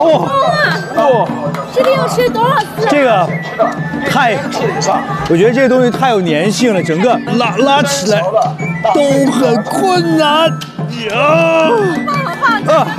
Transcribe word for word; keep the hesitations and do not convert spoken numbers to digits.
哦哦， 这个要吃多少次？ 这个太，我觉得这个东西太有粘性了，整个拉拉起来都很困难呀。 放好放，啊！